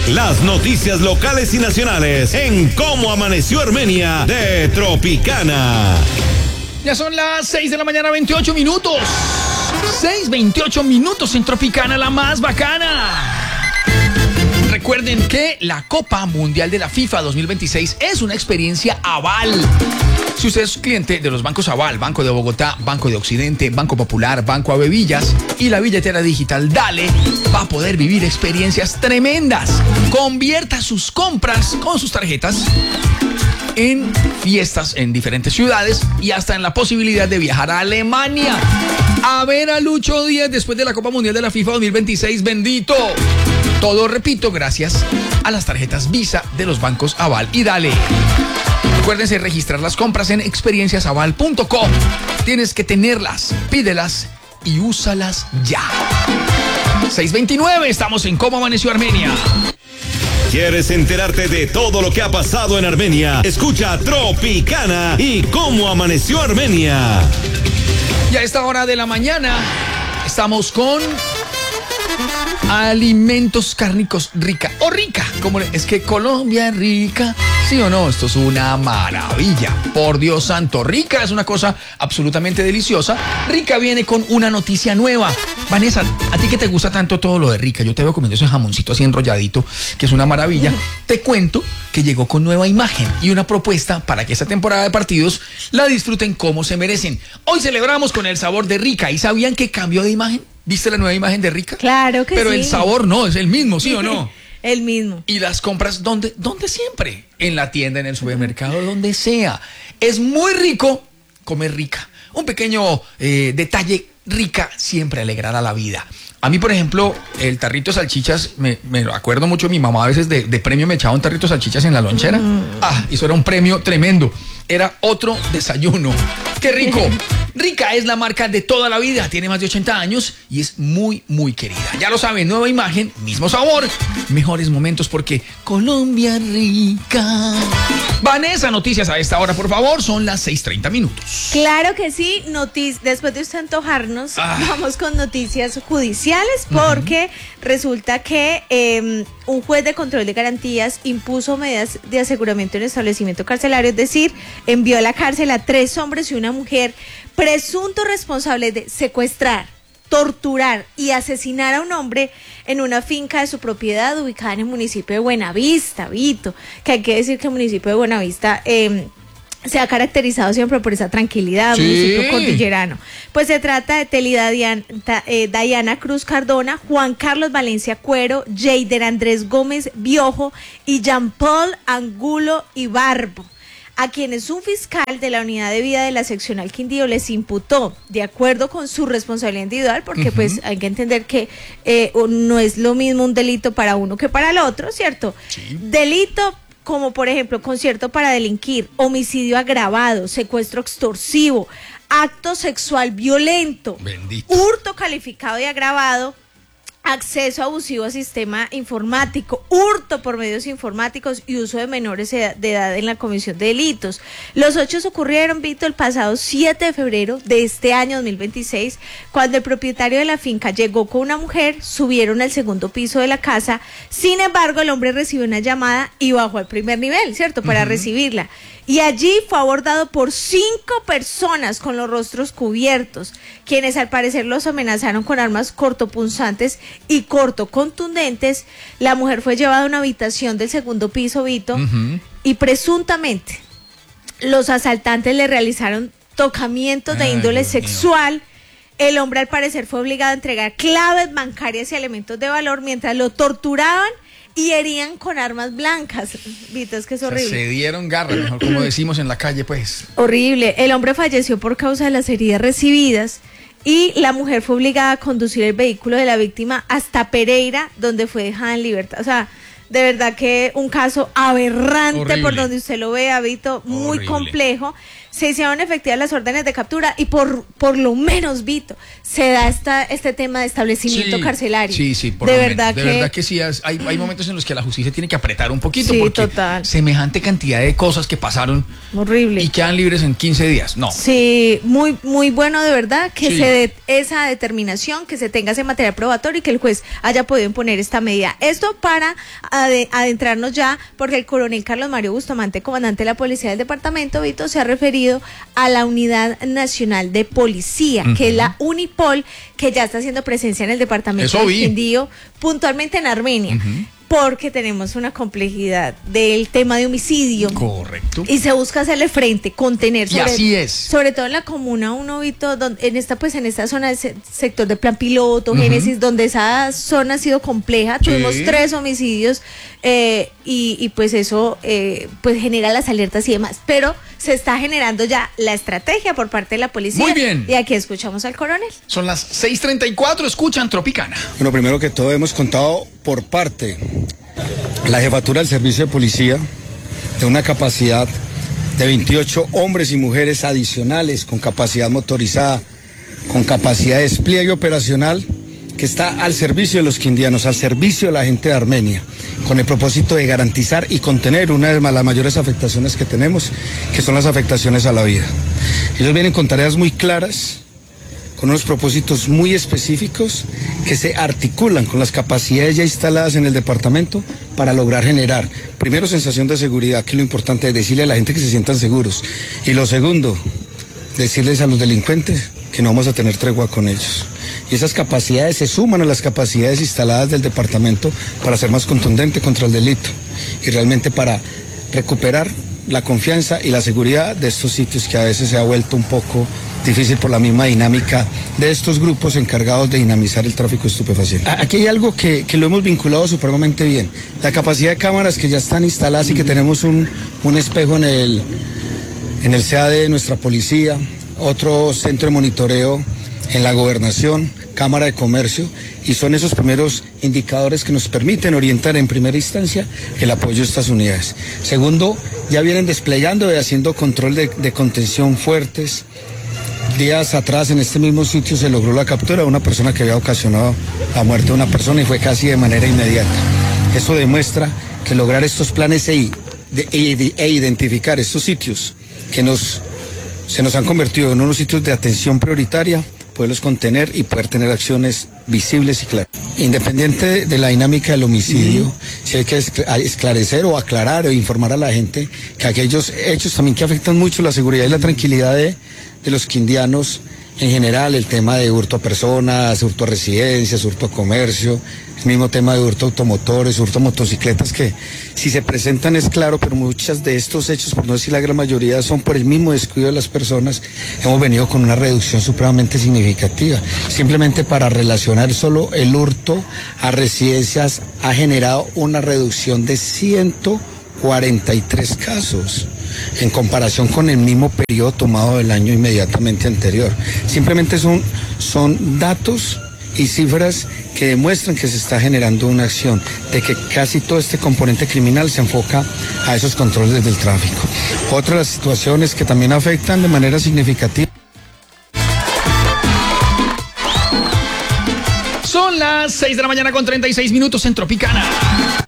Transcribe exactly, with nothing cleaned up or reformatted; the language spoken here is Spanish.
Las noticias locales y nacionales en Cómo Amaneció Armenia de Tropicana. Ya son las seis de la mañana, veintiocho minutos. seis, veintiocho minutos en Tropicana, la más bacana. Recuerden que la Copa Mundial de la FIFA dos mil veintiséis es una experiencia Aval. Si usted es cliente de los bancos Aval, Banco de Bogotá, Banco de Occidente, Banco Popular, Banco Avevillas y la billetera digital Dale, va a poder vivir experiencias tremendas. Convierta sus compras con sus tarjetas en fiestas en diferentes ciudades y hasta en la posibilidad de viajar a Alemania a ver a Lucho Díaz después de la Copa Mundial de la FIFA dos mil veintiséis. Bendito. Todo, repito, gracias a las tarjetas Visa de los bancos Aval y Dale. Acuérdense de registrar las compras en experiencias aval punto com. Tienes que tenerlas, pídelas y úsalas ya. seis veintinueve, estamos en Cómo Amaneció Armenia. ¿Quieres enterarte de todo lo que ha pasado en Armenia? Escucha Tropicana y Cómo Amaneció Armenia. Y a esta hora de la mañana estamos con alimentos cárnicos rica o rica. Como es que Colombia es rica, ¿sí o no? Esto es una maravilla. Por Dios santo, rica es una cosa absolutamente deliciosa. Rica viene con una noticia nueva. Vanessa, a ti que te gusta tanto todo lo de rica, yo te veo comiendo ese jamoncito así enrolladito, que es una maravilla. Te cuento que llegó con nueva imagen y una propuesta para que esta temporada de partidos la disfruten como se merecen. Hoy celebramos con el sabor de Rica. ¿Y sabían que cambió de imagen? ¿Viste la nueva imagen de Rica? Claro que Pero sí. Pero el sabor no, es el mismo, ¿sí o no? El mismo. Y las compras, ¿dónde? ¿Dónde siempre? En la tienda, en el supermercado, donde sea. Es muy rico comer Rica. Un pequeño eh, detalle, Rica siempre alegrará la vida. A mí, por ejemplo, el tarrito de salchichas, me, me lo acuerdo mucho, mi mamá a veces de, de premio me echaba un tarrito de salchichas en la lonchera. Mm. Ah, eso era un premio tremendo. Era otro desayuno. ¡Qué rico! Rica es la marca de toda la vida, tiene más de ochenta años y es muy, muy querida. Ya lo saben, nueva imagen, mismo sabor, mejores momentos porque Colombia rica. Vanessa, noticias a esta hora, por favor, son las seis treinta minutos. Claro que sí, notic- después de usted antojarnos, ah. vamos con noticias judiciales porque uh-huh. resulta que eh, un juez de control de garantías impuso medidas de aseguramiento en establecimiento carcelario, es decir, envió a la cárcel a tres hombres y una mujer presuntos responsables de secuestrar, torturar y asesinar a un hombre en una finca de su propiedad ubicada en el municipio de Buenavista, Vito, que hay que decir que el municipio de Buenavista eh, se ha caracterizado siempre por esa tranquilidad, sí. municipio cordillerano. Pues se trata de Telida Diana, eh, Diana Cruz Cardona, Juan Carlos Valencia Cuero, Jeider Andrés Gómez Biojo y Jean Paul Angulo Ibarbo, a quienes un fiscal de la unidad de vida de la seccional Quindío les imputó, de acuerdo con su responsabilidad individual, porque uh-huh. pues hay que entender que eh, no es lo mismo un delito para uno que para el otro, ¿cierto? Sí. Delito como por ejemplo concierto para delinquir, homicidio agravado, secuestro extorsivo, acto sexual violento, bendito, hurto calificado y agravado, acceso abusivo a sistema informático, hurto por medios informáticos y uso de menores de edad en la comisión de delitos. Los hechos ocurrieron, Vito, el pasado siete de febrero de este año dos mil veintiséis, cuando el propietario de la finca llegó con una mujer, subieron al segundo piso de la casa, sin embargo el hombre recibió una llamada y bajó al primer nivel, ¿cierto?, para uh-huh. recibirla. Y allí fue abordado por cinco personas con los rostros cubiertos, quienes al parecer los amenazaron con armas cortopunzantes y cortocontundentes. La mujer fue llevada a una habitación del segundo piso, Vito, uh-huh. y presuntamente los asaltantes le realizaron tocamientos de Ay, índole Dios sexual. Mío. El hombre al parecer fue obligado a entregar claves bancarias y elementos de valor mientras lo torturaban y herían con armas blancas. Vito, es que es horrible. O sea, se dieron garra, mejor como decimos en la calle, pues. Horrible. El hombre falleció por causa de las heridas recibidas y la mujer fue obligada a conducir el vehículo de la víctima hasta Pereira, donde fue dejada en libertad. O sea, de verdad que un caso aberrante. Horrible. Por donde usted lo vea, Vito, muy Horrible. complejo. se hicieron efectivas las órdenes de captura y por, por lo menos, Vito, se da esta, este tema de establecimiento sí, carcelario. Sí, sí, por de lo verdad menos, que... De verdad que sí, hay, hay momentos en los que la justicia tiene que apretar un poquito Sí, porque total. semejante cantidad de cosas que pasaron Horrible. y quedan libres en quince días, no. Sí, muy, muy bueno de verdad que Sí. se dé esa determinación, que se tenga ese material probatorio y que el juez haya podido imponer esta medida. Esto para ade- adentrarnos ya, porque el coronel Carlos Mario Bustamante, comandante de la policía del departamento, Vito, se ha referido a la Unidad Nacional de Policía, uh-huh. que es la Unipol, que ya está haciendo presencia en el departamento Eso del vi. Quindío, puntualmente en Armenia. Uh-huh. Porque tenemos una complejidad del tema de homicidio. Correcto. Y se busca hacerle frente, contener. Sobre, y así es. Sobre todo en la comuna uno, Vito, donde, en esta, pues en esta zona del sector de Plan Piloto, uh-huh. Génesis, donde esa zona ha sido compleja. Sí. Tuvimos tres homicidios eh, y, y pues eso eh, pues genera las alertas y demás. Pero se está generando ya la estrategia por parte de la policía. Muy bien. Y aquí escuchamos al coronel. Son las seis treinta y cuatro, escuchan Tropicana. Bueno, primero que todo hemos contado por parte la jefatura del servicio de policía de una capacidad de veintiocho hombres y mujeres adicionales con capacidad motorizada, con capacidad de despliegue operacional que está al servicio de los quindianos, al servicio de la gente de Armenia, con el propósito de garantizar y contener una de las mayores afectaciones que tenemos, que son las afectaciones a la vida. Ellos vienen con tareas muy claras, con unos propósitos muy específicos que se articulan con las capacidades ya instaladas en el departamento para lograr generar, primero, sensación de seguridad, que es lo importante, es decirle a la gente que se sientan seguros. Y lo segundo, decirles a los delincuentes que no vamos a tener tregua con ellos. Y esas capacidades se suman a las capacidades instaladas del departamento para ser más contundente contra el delito y realmente para recuperar la confianza y la seguridad de estos sitios que a veces se ha vuelto un poco difícil por la misma dinámica de estos grupos encargados de dinamizar el tráfico de estupefacientes. Aquí hay algo que, que lo hemos vinculado supremamente bien, la capacidad de cámaras que ya están instaladas y que tenemos un, un espejo en el, en el C A D de nuestra policía, otro centro de monitoreo en la gobernación, Cámara de Comercio, y son esos primeros indicadores que nos permiten orientar en primera instancia el apoyo de estas unidades. Segundo, ya vienen desplegando y haciendo control de, de contención fuertes. Días atrás en este mismo sitio se logró la captura de una persona que había ocasionado la muerte de una persona y fue casi de manera inmediata. Eso demuestra que lograr estos planes e, de, e, e identificar estos sitios que nos, se nos han convertido en unos sitios de atención prioritaria, poderlos contener y poder tener acciones visibles y claras. Independiente de, de la dinámica del homicidio, uh-huh. sí hay que esclarecer o aclarar o informar a la gente que aquellos hechos también que afectan mucho la seguridad y la tranquilidad de, de los quindianos en general, el tema de hurto a personas, hurto a residencias, hurto a comercio, el mismo tema de hurto a automotores, hurto a motocicletas, que si se presentan es claro, pero muchas de estos hechos, por no decir la gran mayoría, son por el mismo descuido de las personas. Hemos venido con una reducción supremamente significativa. Simplemente para relacionar solo el hurto a residencias ha generado una reducción de ciento cuarenta y tres casos en comparación con el mismo periodo tomado del año inmediatamente anterior. Simplemente son, son datos y cifras que demuestran que se está generando una acción, de que casi todo este componente criminal se enfoca a esos controles del tráfico. Otra de las situaciones que también afectan de manera significativa. Son las seis de la mañana con treinta y seis minutos en Tropicana.